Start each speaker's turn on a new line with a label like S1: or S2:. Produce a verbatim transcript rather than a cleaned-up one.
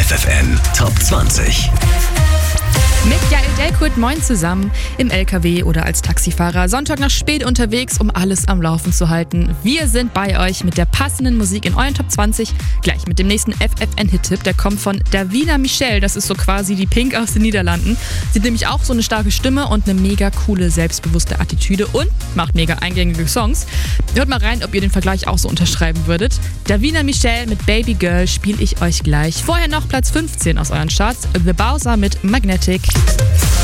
S1: F F N Top zwanzig.
S2: Mit Jael Delkut, moin zusammen, im L K W oder als Taxifahrer. Sonntag noch spät unterwegs, um alles am Laufen zu halten. Wir sind bei euch mit der passenden Musik in euren Top zwanzig. Gleich mit dem nächsten F F N-Hit-Tipp. Der kommt von Davina Michel. Das ist so quasi die Pink aus den Niederlanden. Sie hat nämlich auch so eine starke Stimme und eine mega coole, selbstbewusste Attitüde und macht mega eingängige Songs. Hört mal rein, ob ihr den Vergleich auch so unterschreiben würdet. Davina Michel mit Baby Girl spiele ich euch gleich. Vorher noch Platz fünfzehn aus euren Charts. The Bowser mit Magnetic.